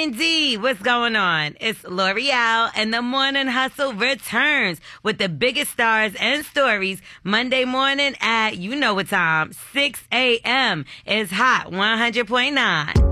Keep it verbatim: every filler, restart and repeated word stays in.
indeed. What's going on? It's L'Oreal, and the Morning Hustle returns with the biggest stars and stories Monday morning at, you know what time, six a.m. It's hot, one hundred point nine.